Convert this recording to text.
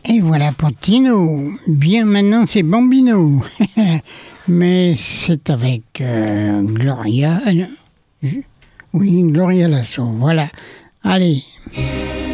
Et voilà pour Tino. Bien, maintenant c'est Bambino. Mais c'est avec Gloria. Oui, Gloria Lasso. Voilà. Allez.